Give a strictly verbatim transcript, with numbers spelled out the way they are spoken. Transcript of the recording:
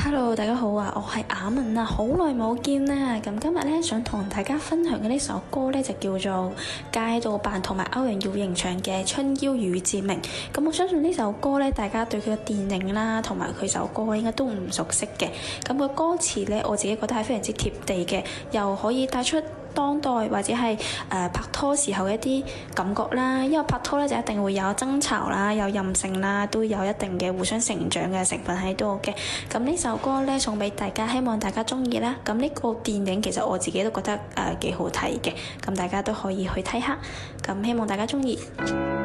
Hello，大家好啊！我係雅文啊，好耐冇見啦。咁今日咧想同大家分享嘅呢首歌咧就叫做街道辦同埋歐陽耀瑩唱嘅《春嬌與志明》。咁我相信呢首歌咧，大家對佢嘅電影啦同埋佢首歌應該都唔熟悉嘅。咁個歌詞咧，我自己覺得係非常之貼地嘅，又可以帶出當代或者係誒、呃、拍拖時候一啲感覺啦。因為拍拖咧就一定會有爭吵啦，有任性啦，都有一定嘅互相成長嘅成分喺度嘅。咁呢首歌咧送俾大家，希望大家中意啦。咁呢個電影其實我自己都覺得誒幾、呃、好睇嘅，咁大家都可以去睇下。咁希望大家中意。